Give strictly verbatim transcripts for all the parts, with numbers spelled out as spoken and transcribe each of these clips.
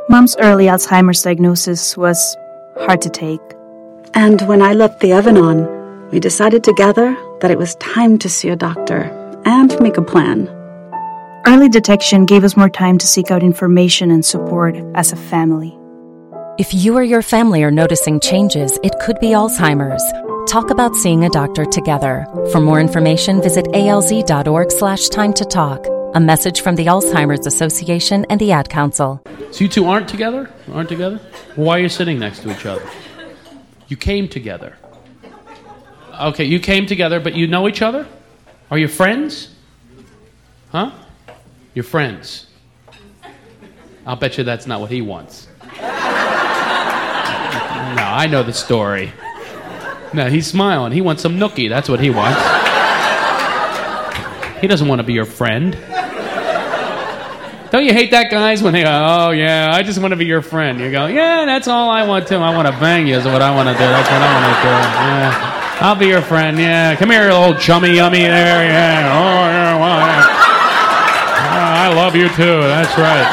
Mom's early Alzheimer's diagnosis was hard to take. And when I left the oven on, we decided together that it was time to see a doctor and make a plan. Early detection gave us more time to seek out information and support as a family. If you or your family are noticing changes, it could be Alzheimer's. Talk about seeing a doctor together. For more information, visit alz.org slash time to talk. A message from the Alzheimer's Association and the Ad Council. So you two aren't together? Aren't together? Well, why are you sitting next to each other? You came together. Okay, you came together, but you know each other? Are you friends? Huh? You're friends. I'll bet you that's not what he wants. No, I know the story. No, he's smiling. He wants some nookie. That's what he wants. He doesn't want to be your friend. Don't you hate that, guys, when they go, oh, yeah, I just want to be your friend. You go, yeah, that's all I want to. I want to bang you is what I want to do. That's what I want to do. Yeah, I'll be your friend, yeah. Come here, old chummy yummy there, yeah. Oh, yeah, well, yeah. Oh, I love you, too. That's right.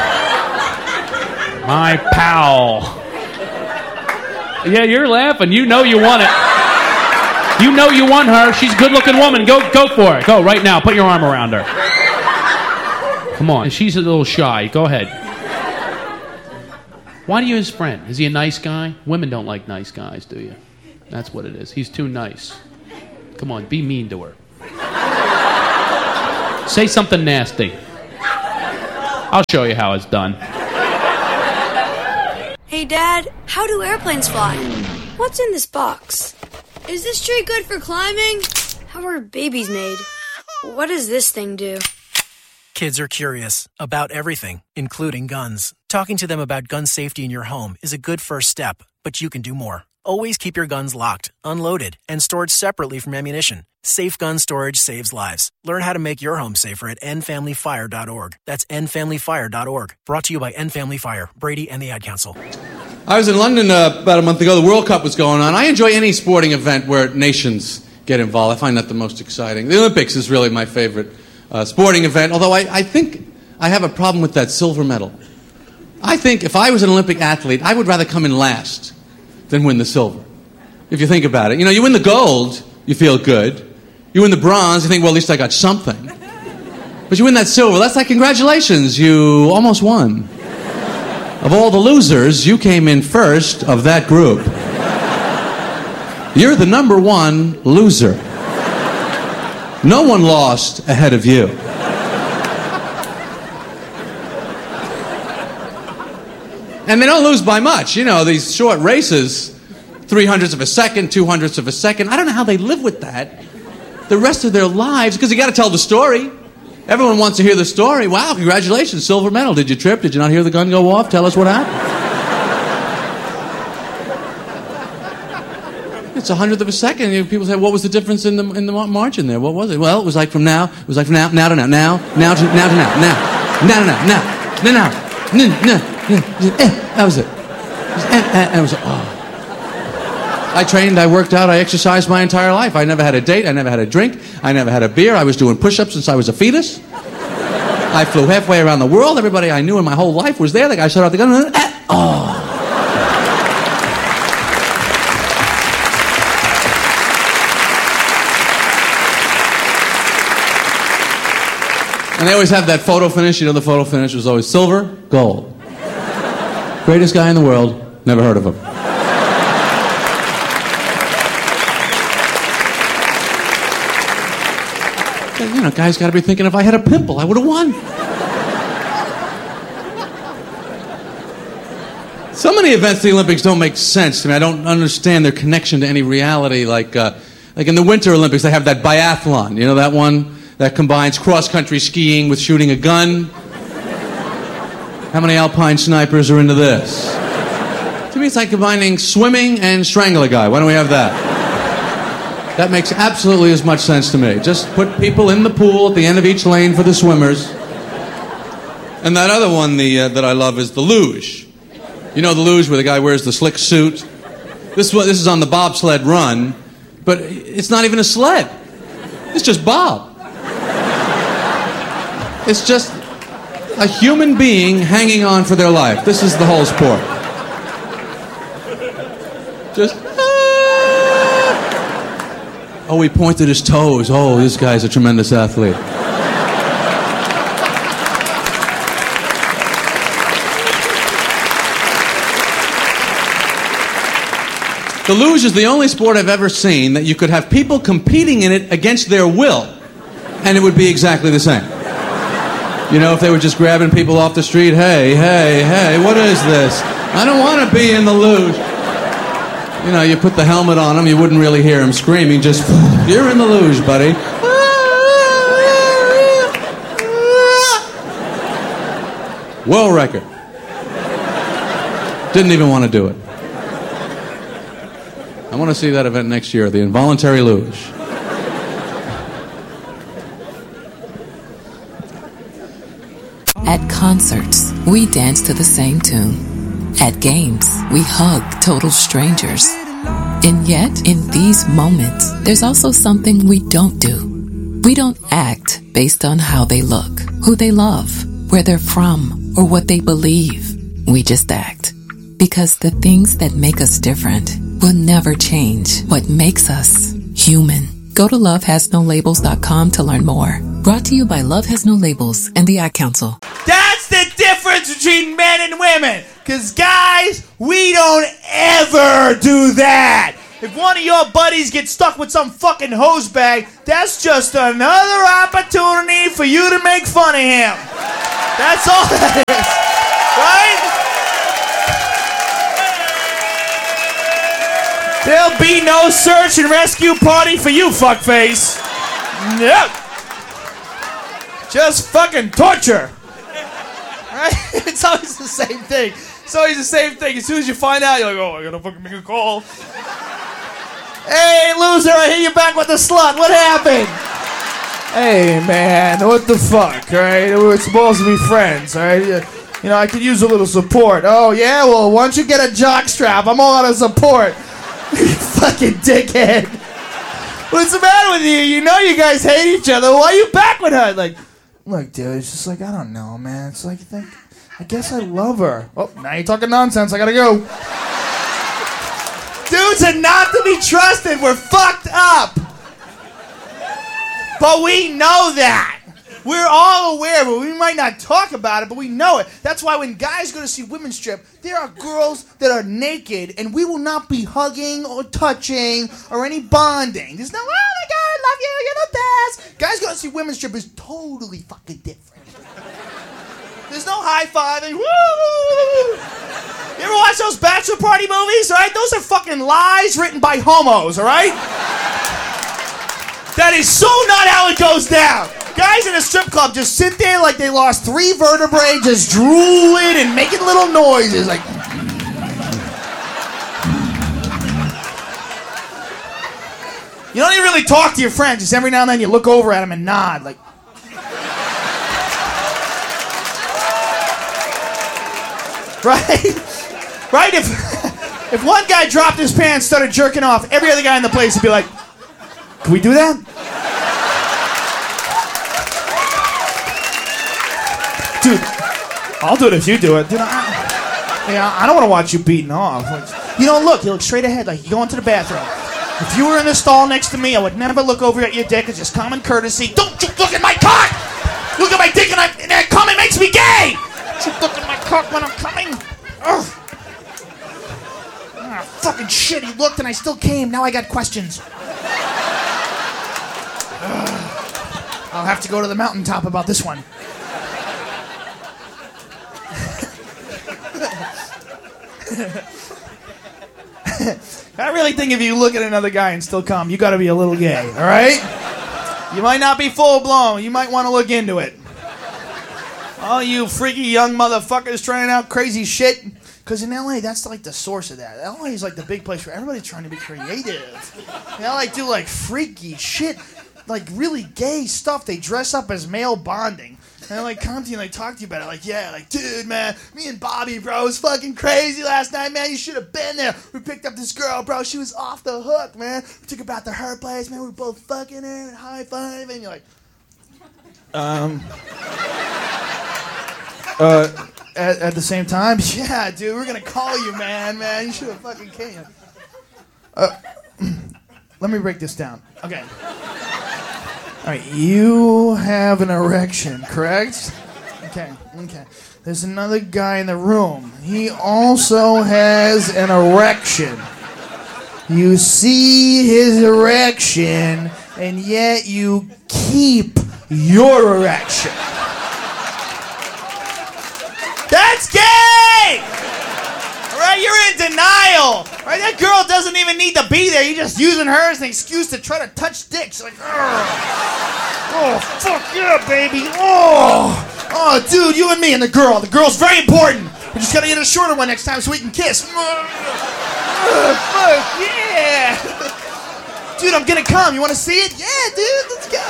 My pal. Yeah, you're laughing. You know you want it. You know you want her. She's a good-looking woman. Go, go for it. Go right now. Put your arm around her. Come on. She's a little shy. Go ahead. Why do you his friend? Is he a nice guy? Women don't like nice guys, do you? That's what it is. He's too nice. Come on, be mean to her. Say something nasty. I'll show you how it's done. Hey, Dad, how do airplanes fly? What's in this box? Is this tree good for climbing? How are babies made? What does this thing do? Kids are curious about everything, including guns. Talking to them about gun safety in your home is a good first step, but you can do more. Always keep your guns locked, unloaded, and stored separately from ammunition. Safe gun storage saves lives. Learn how to make your home safer at end family fire dot org. That's end family fire dot org. Brought to you by End Family Fire, Brady, and the Ad Council. I was in London uh, about a month ago. The World Cup was going on. I enjoy any sporting event where nations get involved. I find that the most exciting. The Olympics is really my favorite uh, sporting event, although I, I think I have a problem with that silver medal. I think if I was an Olympic athlete, I would rather come in last than win the silver. If you think about it. You know, you win the gold, you feel good. You win the bronze, you think, well, at least I got something. But you win that silver, that's like, congratulations, you almost won. Of all the losers, you came in first of that group. You're the number one loser. No one lost ahead of you. And they don't lose by much. You know, these short races, three hundredths of a second, two hundredths of a second. I don't know how they live with that the rest of their lives, because you got to tell the story. Everyone wants to hear the story. Wow, congratulations, silver medal. Did you trip? Did you not hear the gun go off? Tell us what happened. It's a hundredth of a second. You know, people say, what was the difference in the in the margin there? What was it? Well, it was like from now. It was like from now, now to now, now, now to now to now, now, now to now, now, now, now, now, now. That was it. And it was, oh. I trained, I worked out, I exercised my entire life. I never had a date, I never had a drink, I never had a beer. I was doing push-ups since I was a fetus. I flew halfway around the world. Everybody I knew in my whole life was there. The guy shot out the gun and ah, oh. And they always have that photo finish. You know, the photo finish was always silver, gold. Greatest guy in the world, never heard of him. You know, guys got to be thinking, if I had a pimple, I would have won. So many events at the Olympics don't make sense to me. I don't understand their connection to any reality. Like, uh, like in the Winter Olympics, they have that biathlon. You know that one that combines cross-country skiing with shooting a gun? How many alpine snipers are into this? To me, it's like combining swimming and strangle a guy. Why don't we have that? That makes absolutely as much sense to me. Just put people in the pool at the end of each lane for the swimmers. And that other one the, uh, that I love is the luge. You know the luge where the guy wears the slick suit? This, this is on the bobsled run, but it's not even a sled. It's just bob. It's just... a human being hanging on for their life. This is the whole sport. Just, ah. Oh, he pointed his toes. Oh, this guy's a tremendous athlete. The luge is the only sport I've ever seen that you could have people competing in it against their will, and it would be exactly the same. You know, if they were just grabbing people off the street, hey, hey, hey, what is this? I don't want to be in the luge. You know, you put the helmet on him, you wouldn't really hear him screaming, just, you're in the luge, buddy. World record. Didn't even want to do it. I want to see that event next year, the involuntary luge. At concerts, we dance to the same tune. At games, we hug total strangers. And yet, in these moments, there's also something we don't do. We don't act based on how they look, who they love, where they're from, or what they believe. We just act. Because the things that make us different will never change what makes us human. Go to love has no labels dot com to learn more. Brought to you by Love Has No Labels and the Ad Council. That's the difference between men and women. Because guys, we don't ever do that. If one of your buddies gets stuck with some fucking hose bag, that's just another opportunity for you to make fun of him. That's all that is. Right? There'll be no search and rescue party for you, fuckface. Nope. Just fucking torture. Right? It's always the same thing. It's always the same thing. As soon as you find out, you're like, oh, I gotta fucking make a call. Hey, loser, I hear you back with the slut. What happened? Hey, man, what the fuck, right? We were supposed to be friends, right? You know, I could use a little support. Oh, yeah? Well, why don't you get a jock strap? I'm all out of support. You fucking dickhead. What's the matter with you? You know you guys hate each other. Why are you back with her? Like, look, dude, it's just like, I don't know, man. It's like, you think, I guess I love her. Oh, now you're talking nonsense. I gotta go. Dudes are not to be trusted. We're fucked up. But we know that. We're all aware of it. We might not talk about it, but we know it. That's why when guys go to see women strip, there are girls that are naked, and we will not be hugging or touching or any bonding. There's no, oh my God, I love you, you're the best. Guys go to see women strip is totally fucking different. There's no high-fiving. Woo! You ever watch those bachelor party movies, all right? Those are fucking lies written by homos, all right? That is so not how it goes down. Guys in a strip club just sit there like they lost three vertebrae, just drooling and making little noises like... You don't even really talk to your friends. Just every now and then you look over at them and nod like... Right? Right? If, if one guy dropped his pants, started jerking off, every other guy in the place would be like, can we do that? Dude, I'll do it if you do it. Dude, I, yeah, I don't want to watch you beating off. You don't look. You look straight ahead like you go into the bathroom. If you were in the stall next to me, I would never look over at your dick. It's just common courtesy. Don't you look at my cock! Look at my dick and, I, and that comment makes me gay! Don't you look at my cock when I'm coming? Ugh. Ah, fucking shit, he looked and I still came. Now I got questions. Ugh. I'll have to go to the mountaintop about this one. I really think if you look at another guy and still come, you gotta be a little gay, all right? You might not be full blown. You might want to look into it. All you freaky young motherfuckers trying out crazy shit. Because in L A, that's like the source of that. L A is like the big place where everybody's trying to be creative. They like do like freaky shit, like really gay stuff. They dress up as male bonding. And they like come to you and they talk to you about it. Like, yeah, like, dude, man, me and Bobby, bro, it was fucking crazy last night, man. You should have been there. We picked up this girl, bro. She was off the hook, man. We took her back to her place, man. We were both fucking her and high-fiving. And you're like, um... Uh, at, at the same time? Yeah, dude, we're gonna call you, man, man. You should have fucking came. Uh, let me break this down. Okay. All right, you have an erection, correct? Okay, okay. There's another guy in the room. He also has an erection. You see his erection, and yet you keep your erection. That's gay! All right, you're in denial. All right, that girl doesn't even need to be there. You're just using her as an excuse to try to touch dick. She's like, oh, fuck yeah, baby. Oh, oh, dude, you and me and the girl. The girl's very important. We just gotta get a shorter one next time so we can kiss. Oh, fuck yeah! Dude, I'm gonna come. You wanna see it? Yeah, dude, let's go.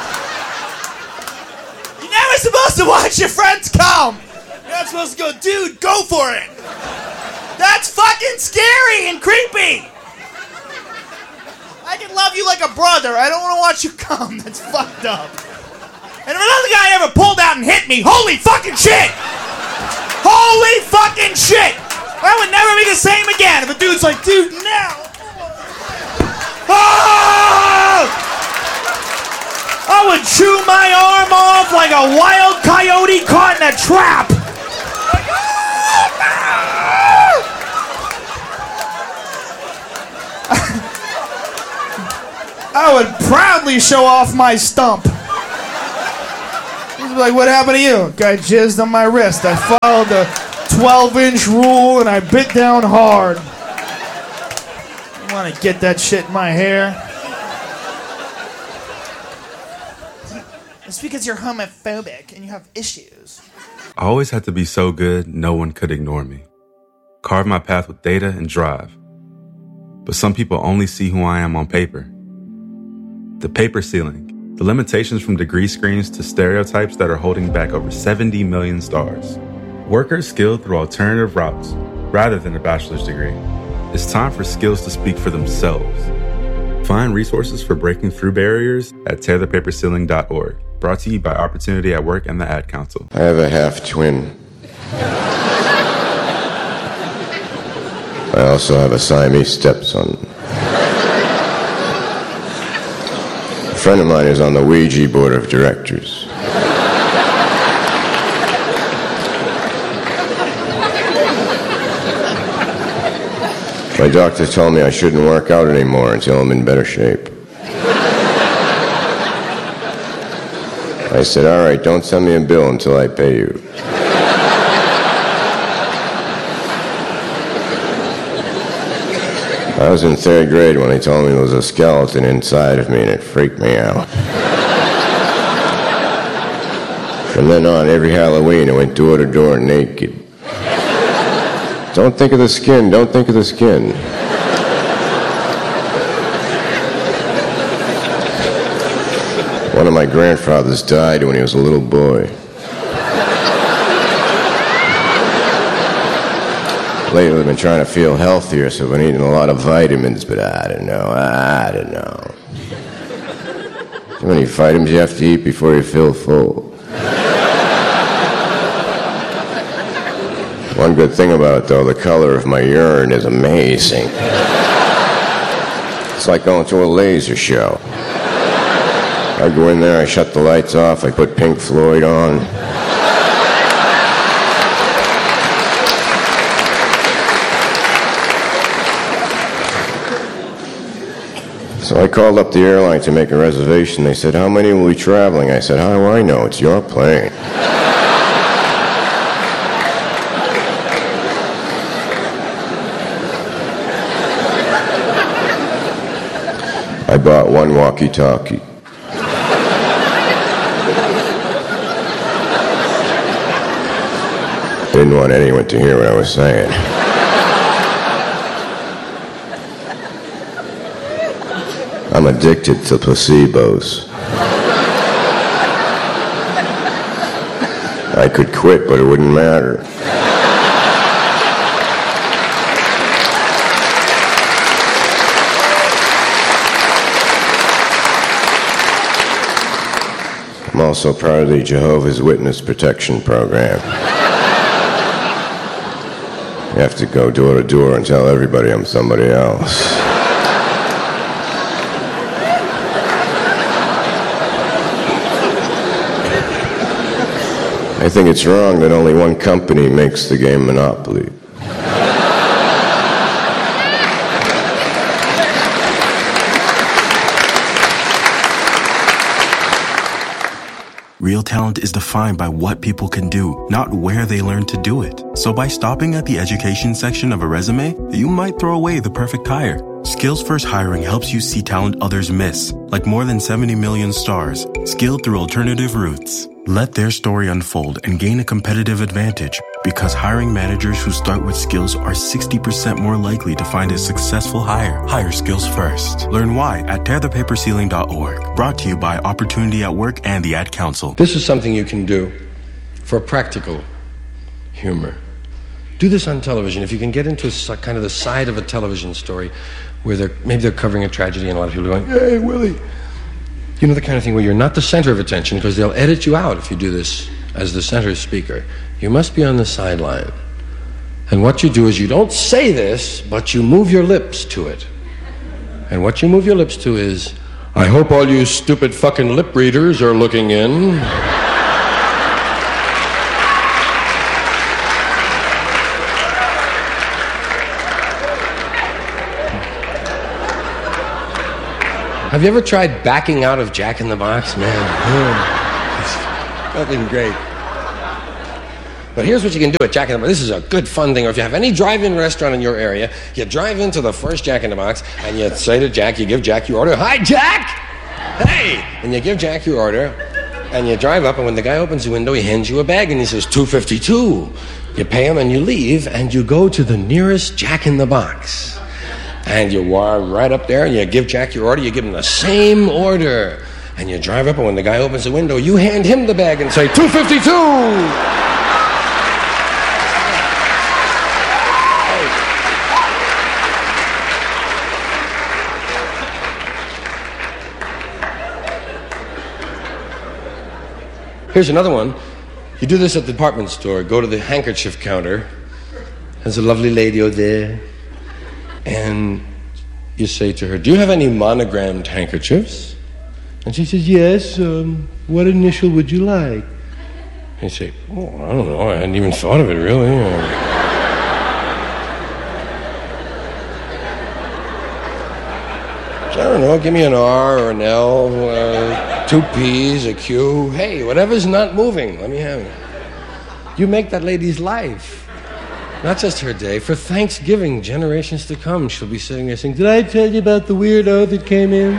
You're never supposed to watch your friends come. You're not supposed to go, dude, go for it. That's fucking scary and creepy. I can love you like a brother. I don't want to watch you come. That's fucked up. And if another guy ever pulled out and hit me, holy fucking shit! Holy fucking shit! I would never be the same again if a dude's like, dude, now. Oh! I would chew my arm off like a wild coyote caught in a trap. Like, oh, no! I would proudly show off my stump. He'd be like, what happened to you? Guy jizzed on my wrist. I followed the twelve-inch rule and I bit down hard. You want to get that shit in my hair? It's because you're homophobic and you have issues. I always had to be so good, no one could ignore me. Carve my path with data and drive. But some people only see who I am on paper. The paper ceiling, the limitations from degree screens to stereotypes that are holding back over seventy million stars. Workers skilled through alternative routes, rather than a bachelor's degree. It's time for skills to speak for themselves. Find resources for breaking through barriers at tear the paper ceiling dot org. Brought to you by Opportunity at Work and the Ad Council. I have a half-twin. I also have a Siamese stepson. A friend of mine is on the Ouija board of directors. My doctor told me I shouldn't work out anymore until I'm in better shape. I said, all right, don't send me a bill until I pay you. I was in third grade when they told me there was a skeleton inside of me, and it freaked me out. From then on, every Halloween, I went door to door naked. Don't think of the skin, don't think of the skin. One of my grandfathers died when he was a little boy. Lately, I've been trying to feel healthier, so I've been eating a lot of vitamins, but I don't know, I don't know. How many vitamins you have to eat before you feel full? One good thing about it, though, the color of my urine is amazing. It's like going to a laser show. I go in there, I shut the lights off, I put Pink Floyd on. So I called up the airline to make a reservation. They said, how many will be traveling? I said, how do I know? It's your plane. I bought one walkie-talkie. Didn't want anyone to hear what I was saying. I'm addicted to placebos. I could quit, but it wouldn't matter. I'm also part of the Jehovah's Witness Protection Program. You have to go door to door and tell everybody I'm somebody else. I think it's wrong that only one company makes the game Monopoly. Real talent is defined by what people can do, not where they learn to do it. So by stopping at the education section of a resume, you might throw away the perfect hire. Skills First Hiring helps you see talent others miss, like more than seventy million stars, skilled through alternative routes. Let their story unfold and gain a competitive advantage, because hiring managers who start with skills are sixty percent more likely to find a successful hire. Hire skills first. Learn why at tear the paper ceiling dot org. Brought to you by Opportunity at Work and the Ad Council. This is something you can do for practical humor. Do this on television. If you can get into a, kind of the side of a television story where they're maybe they're covering a tragedy and a lot of people are going, "Hey, Willie." You know, the kind of thing where you're not the center of attention, because they'll edit you out if you do this as the center speaker. You must be on the sideline. And what you do is you don't say this, but you move your lips to it. And what you move your lips to is, "I hope all you stupid fucking lip readers are looking in." Have you ever tried backing out of Jack in the Box? Man, it's fucking great. But here's what you can do at Jack in the Box. This is a good fun thing. Or if you have any drive-in restaurant in your area, you drive into the first Jack in the Box and you say to Jack, you give Jack your order. "Hi, Jack! Hey!" And you give Jack your order and you drive up, and when the guy opens the window, he hands you a bag and he says, two fifty-two. You pay him and you leave and you go to the nearest Jack in the Box. And you walk right up there and you give Jack your order. You give him the same order. And you drive up, and when the guy opens the window, you hand him the bag and say, two fifty-two! Here's another one. You do this at the department store. Go to the handkerchief counter. There's a lovely lady over there. And you say to her, "Do you have any monogrammed handkerchiefs?" And she says, "Yes. Um, what initial would you like?" And you say, "Oh, I don't know. I hadn't even thought of it, really." I don't know. Give me an R or an L, uh, two P's, a Q. Hey, whatever's not moving, let me have it. You make that lady's life. Not just her day. For Thanksgiving, generations to come, she'll be sitting there saying, "Did I tell you about the weirdo that came in?"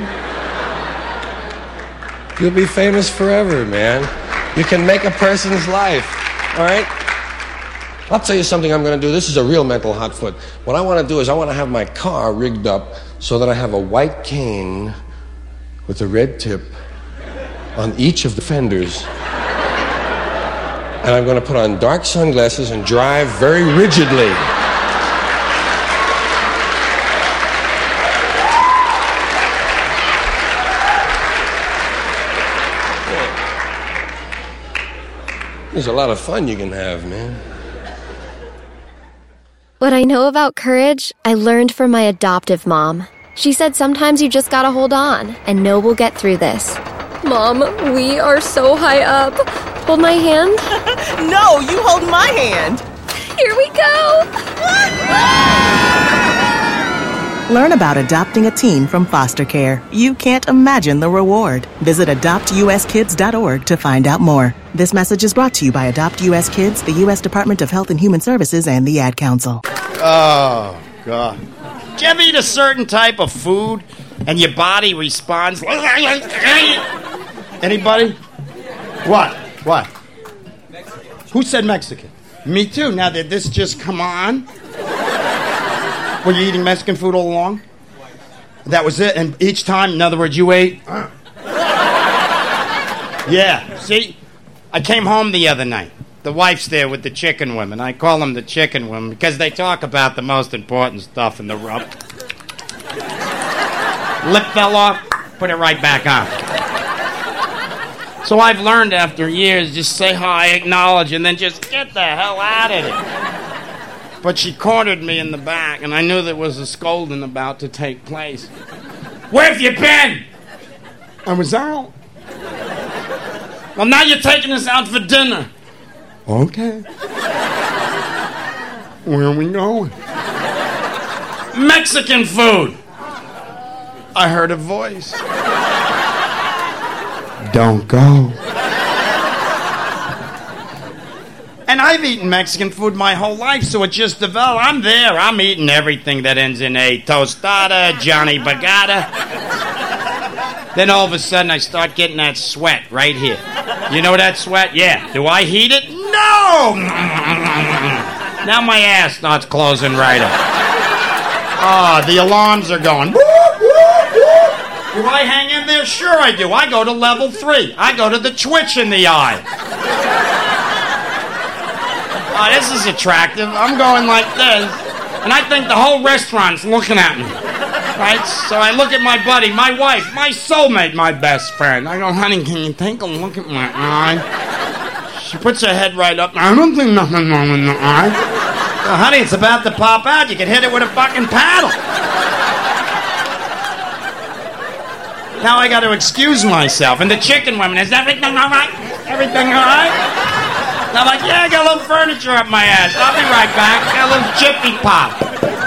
You'll be famous forever, man. You can make a person's life. All right? I'll tell you something I'm going to do. This is a real mental hot foot. What I want to do is I want to have my car rigged up so that I have a white cane with a red tip on each of the fenders. And I'm going to put on dark sunglasses and drive very rigidly. There's a lot of fun you can have, man. What I know about courage, I learned from my adoptive mom. She said sometimes you just gotta hold on and know we'll get through this. Mom, we are so high up. Hold my hand. No, you hold my hand. Here we go. Learn about adopting a teen from foster care. You can't imagine the reward. Visit adopt u s kids dot org to find out more. This message is brought to you by Adopt U S Kids, the U S Department of Health and Human Services, and the Ad Council. Oh, God. Did you ever eat a certain type of food and your body responds? Anybody? What? What? Who said Mexican? Me too. Now, did this just come on? Were you eating Mexican food all along? That was it? And each time, in other words, you ate? Uh. Yeah, see? I came home the other night. The wife's there with the chicken women. I call them the chicken women because they talk about the most important stuff in the rub. Lip fell off, put it right back on. So I've learned after years, just say hi, acknowledge, and then just get the hell out of it. But she cornered me in the back, and I knew there was a scolding about to take place. Where have you been? I was out. Well, now you're taking us out for dinner. Okay. Where are we going? Mexican food. I heard a voice. Don't go. And I've eaten Mexican food my whole life, so it just developed. I'm there. I'm eating everything that ends in a tostada, Johnny Bagata. Then all of a sudden, I start getting that sweat right here. You know that sweat? Yeah. Do I heat it? No! Now my ass starts closing right up. Oh, the alarms are going. Whoop, whoop, whoop. Do I hang in there? Sure I do. I go to level three. I go to the twitch in the eye. Oh, this is attractive. I'm going like this. And I think the whole restaurant's looking at me. Right? So I look at my buddy, my wife, my soulmate, my best friend. I go, honey, can you take a look at my eye? She puts her head right up. I don't think nothing wrong with the eye. Well, honey, it's about to pop out. You can hit it with a fucking paddle. Now I got to excuse myself. And the chicken women, is everything all right? Everything all right? And I'm like, yeah, I got a little furniture up my ass. I'll be right back. Got a little jiffy pop.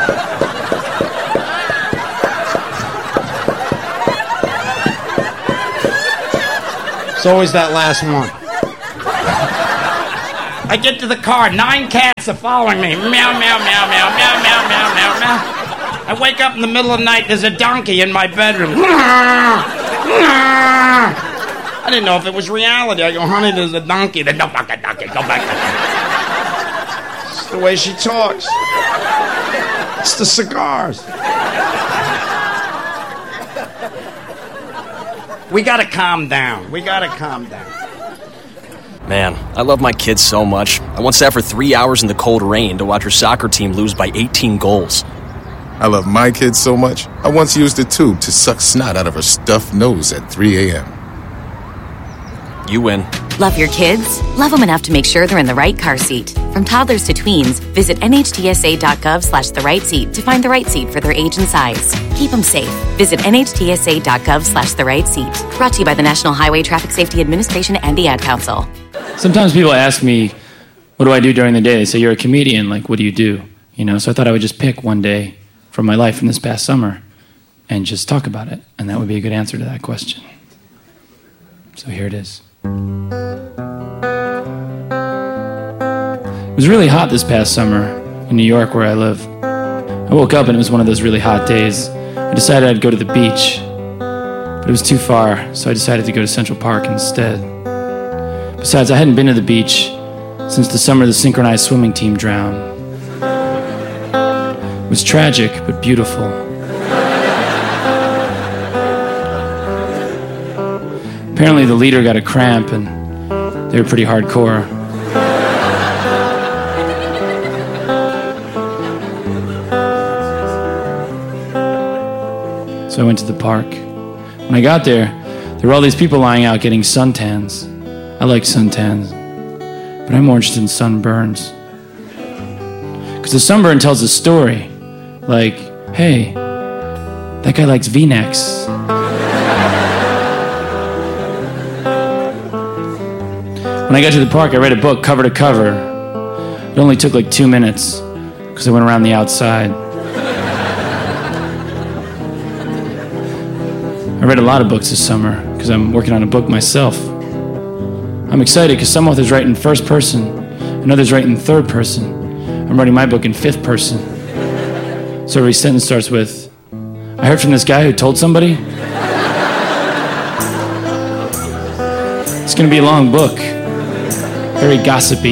It's always that last one. I get to the car. Nine cats are following me. Meow, meow, meow, meow, meow, meow, meow, meow, meow. I wake up in the middle of the night. There's a donkey in my bedroom. I didn't know if it was reality. I go, honey, there's a donkey. Then don't fuck a donkey. Go back. It's the way she talks. It's the cigars. We gotta calm down. We gotta calm down. Man, I love my kids so much. I once sat for three hours in the cold rain to watch her soccer team lose by eighteen goals. I love my kids so much, I once used a tube to suck snot out of her stuffed nose at three a.m. You win. Love your kids? Love them enough to make sure they're in the right car seat. From toddlers to tweens, visit N H T S A dot gov slash the right seat to find the right seat for their age and size. Keep them safe. Visit N H T S A dot gov slash the right seat. Brought to you by the National Highway Traffic Safety Administration and the Ad Council. Sometimes people ask me, what do I do during the day? They say, you're a comedian, like, what do you do? You know, so I thought I would just pick one day from my life from this past summer and just talk about it. And that would be a good answer to that question. So here it is. It was really hot this past summer in New York where I live. I woke up and it was one of those really hot days. I decided I'd go to the beach, but it was too far, so I decided to go to Central Park instead. Besides, I hadn't been to the beach since the summer the synchronized swimming team drowned. It was tragic, but beautiful. Apparently the leader got a cramp and they were pretty hardcore. So I went to the park. When I got there, there were all these people lying out getting suntans. I like suntans, but I'm more interested in sunburns. Because the sunburn tells a story. Like, hey, that guy likes V-necks. When I got to the park, I read a book cover to cover. It only took like two minutes because I went around the outside. I read a lot of books this summer because I'm working on a book myself. I'm excited because some authors write in first person and others write in third person. I'm writing my book in fifth person. So every sentence starts with, I heard from this guy who told somebody. It's going to be a long book. Very gossipy.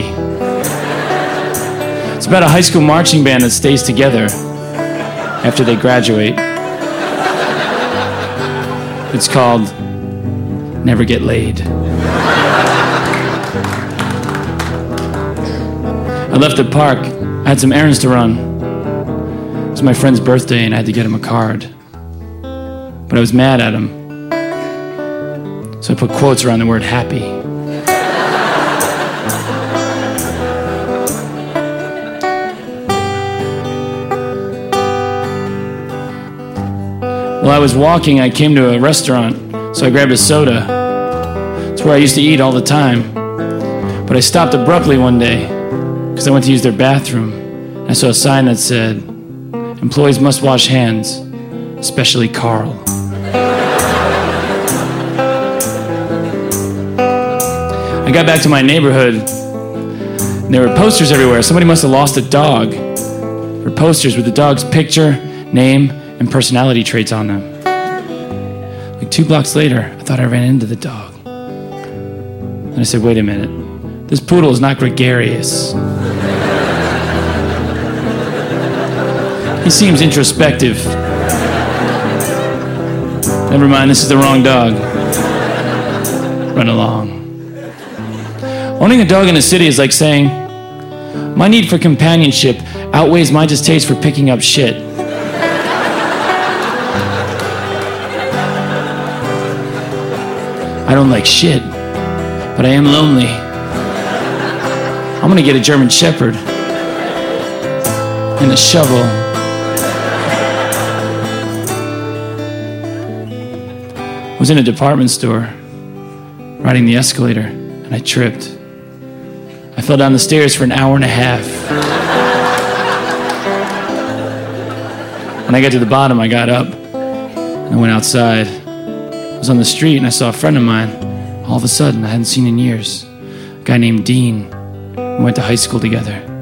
It's about a high school marching band that stays together after they graduate. It's called Never Get Laid. I left the park. I had some errands to run. It was my friend's birthday and I had to get him a card. But I was mad at him. So I put quotes around the word happy. While I was walking, I came to a restaurant, so I grabbed a soda. It's where I used to eat all the time. But I stopped abruptly one day because I went to use their bathroom. I saw a sign that said, "Employees must wash hands, especially Carl." I got back to my neighborhood, and there were posters everywhere. Somebody must have lost a dog. There were posters with the dog's picture, name, and personality traits on them. Like two blocks later, I thought I ran into the dog. And I said, wait a minute, this poodle is not gregarious. He seems introspective. Never mind, this is the wrong dog. Run along. Owning a dog in the city is like saying, my need for companionship outweighs my distaste for picking up shit. I don't like shit, but I am lonely. I'm gonna get a German Shepherd and a shovel. I was in a department store, riding the escalator, and I tripped. I fell down the stairs for an hour and a half. When I got to the bottom, I got up and I went outside. I was on the street and I saw a friend of mine. All of a sudden, I hadn't seen in years. A guy named Dean. We went to high school together.